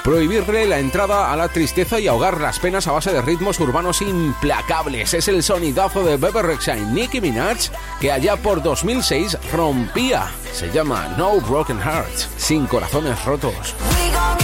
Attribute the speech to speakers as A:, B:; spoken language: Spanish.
A: prohibirle la entrada a la tristeza y ahogar las penas a base de ritmos urbanos implacables. Es el sonidazo de Bebe Rexha y Nicki Minaj, que allá por 2006 rompía. Se llama No Broken Hearts, sin corazones rotos.